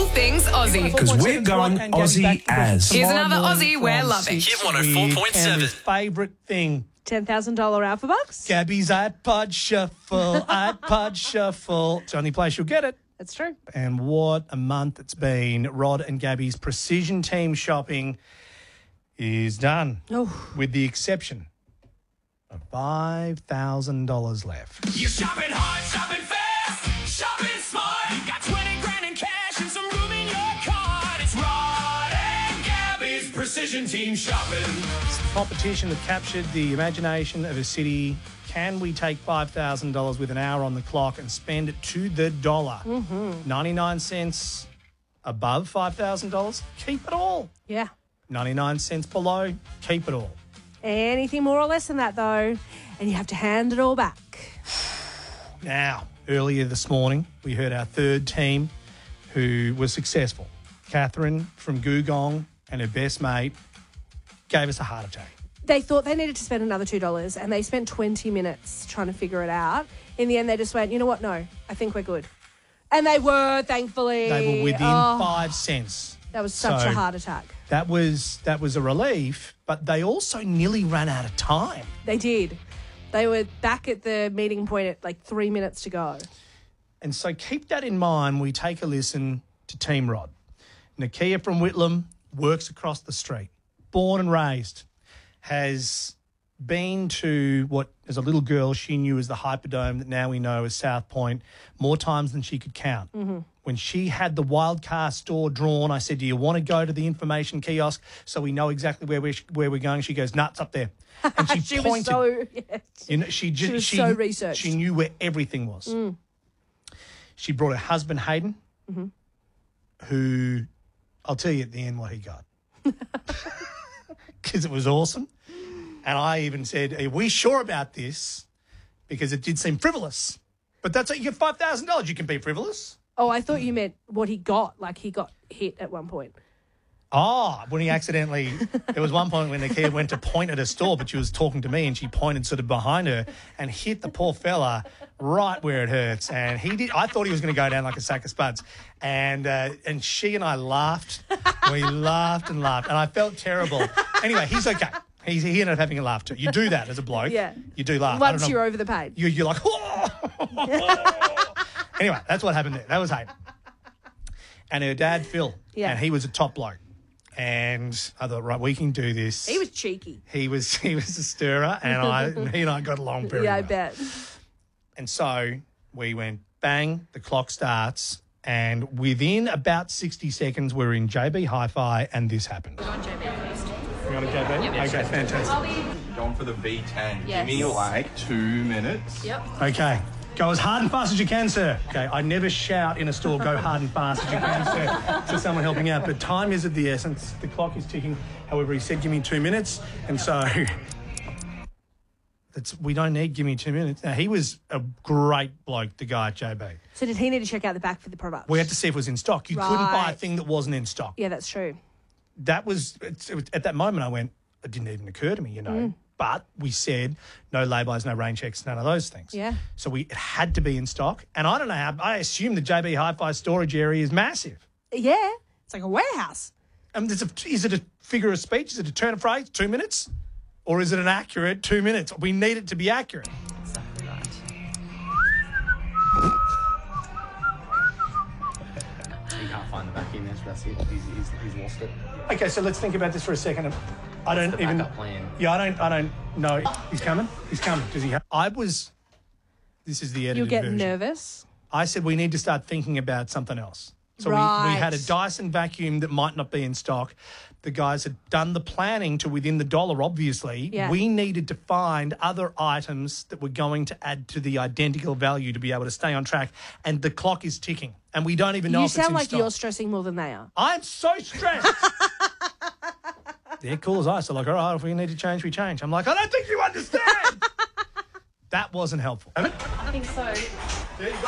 all things Aussie. Because we're going Aussie as. Here's another Aussie we're loving. Hit 104.7. Favourite thing. $10,000 Alpha Bucks. Gabby's iPod Shuffle, iPod Shuffle. It's the only place you'll get it. That's true. And what a month it's been. Rod and Gabby's precision team shopping is done. Oh. With the exception of $5,000 left. You're shopping hard, shopping fast, shopping smart. Got 20 grand in cash and some room in your card. It's Rod and Gabby's precision team shopping. It's the competition that captured the imagination of a city. Can we take $5,000 with an hour on the clock and spend it to the dollar? 99 cents above $5,000, keep it all. Yeah. 99 cents below, keep it all. Anything more or less than that, though, and you have to hand it all back. Now, earlier this morning, we heard our third team who was successful. Catherine from Googong and her best mate gave us a heart attack. They thought they needed to spend another $2, and they spent 20 minutes trying to figure it out. In the end, they just went, you know what? No, I think we're good. And they were, thankfully. They were within 5 cents. That was such a heart attack. That was a relief, but they also nearly ran out of time. They did. They were back at the meeting point at like 3 minutes to go. And so keep that in mind. We take a listen to Team Rod. Nakia from Whitlam works across the street. Born and raised. Has been to what, as a little girl, she knew as the Hyperdome that now we know as South Point more times than she could count. Mm-hmm. When she had the Wildcard store drawn, I said, do you want to go to the information kiosk so we know exactly where we're going? She goes, nuts up there. And she pointed. Was so, yes. You know, she was so researched. She knew where everything was. Mm. She brought her husband, Hayden, who, I'll tell you at the end what he got. Because it was awesome. And I even said, are we sure about this? Because it did seem frivolous. But that's it. You get $5,000. You can be frivolous. Oh, I thought you meant what he got. Like he got hit at one point. Oh, when he accidentally... there was one point when the kid went to point at a store, but she was talking to me and she pointed sort of behind her and hit the poor fella right where it hurts. And he did... I thought he was going to go down like a sack of spuds. And she and I laughed. We laughed and laughed. And I felt terrible. Anyway, he's okay. He ended up having a laugh too. You do that as a bloke. Yeah. You do laugh. Once you're over the pain. You're like, Anyway, that's what happened there. That was Hayden. And her dad, Phil. Yeah. And he was a top bloke. And I thought, right, we can do this. He was cheeky. He was a stirrer, and he and I got along very well. Yeah, I bet. And so we went, bang, the clock starts, and within about 60 seconds, we're in JB Hi-Fi, and this happened. We're on JB first. We're on a JB? Yep. Okay, fantastic. Going for the V10. Yes. Give me like 2 minutes. Yep. Okay. Go as hard and fast as you can, sir. Okay, I never shout in a store, go hard and fast as you can, sir, to someone helping out. But time is of the essence. The clock is ticking. However, he said, give me 2 minutes. And so we don't need give me 2 minutes. Now, he was a great bloke, the guy at JB. So did he need to check out the back for the product? We had to see if it was in stock. You couldn't buy a thing that wasn't in stock. Yeah, that's true. That was, at that moment, I went, it didn't even occur to me, you know. But we said no laybys, no rain checks, none of those things. Yeah. So it had to be in stock. And I don't know how, I assume the JB Hi-Fi storage area is massive. Yeah. It's like a warehouse. Is it a figure of speech? Is it a turn of phrase, 2 minutes? Or is it an accurate 2 minutes? We need it to be accurate. Exactly right. He can't find the vacuum there, so that's it. He's lost it. Okay, so let's think about this for a second. I don't even... backup plan. Yeah, I don't know. He's coming? He's coming. Does he have... This is the edited You're getting version. nervous. I said we need to start thinking about something else. So we Right. had a Dyson vacuum that might not be in stock. The guys had done the planning to within the dollar, obviously. Yeah. We needed to find other items that were going to add to the identical value to be able to stay on track. And the clock is ticking. And we don't even know You if it's in sound like stock. you're stressing more than they are. I'm so stressed. They're cool as ice. They're like, all right, if we need to change, we change. I'm like, I don't think you understand. That wasn't helpful. I think so.